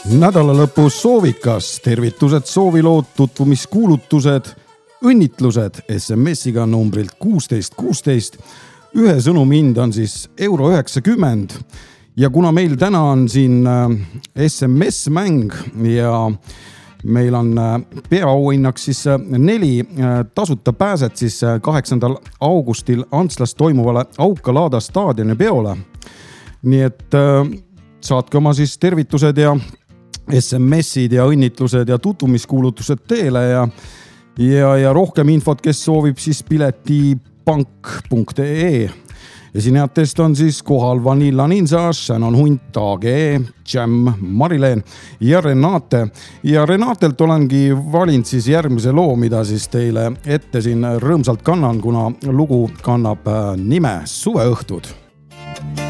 Nädala lõpus soovikas, tervitused, soovilood, tutvumiskuulutused, õnnitlused SMS-iga numbrilt 1616. Ühe sõnumi hind on siis €90 ja kuna meil täna on siin SMS-mäng ja meil on peaauhinnaks siis 4 tasuta pääset siis 8. augustil Antslas toimuvale Auka-Laada staadioni peole. Nii et saatke oma siis tervitused ja SMS-id ja õnnitlused ja tutvumiskuulutused teele ja rohkem infot, kes soovib siis piletipank.ee. Esinejatest on siis kohal Vanilla Ninja, Shannon Hunt, AGE, Jam, Marileen ja Renate. Ja Renatelt olengi valinud siis järgmise loo, mida siis teile ette siin rõõmsalt kannan, kuna lugu kannab nime Suveõhtud.